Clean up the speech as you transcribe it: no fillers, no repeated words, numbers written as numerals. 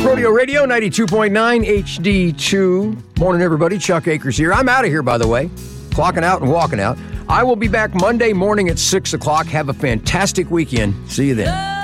Rodeo Radio, 92.9 HD2. Morning, everybody. Chuck Akers here. I'm out of here, by the way. Clocking out and walking out. I will be back Monday morning at 6 o'clock. Have a fantastic weekend. See you then.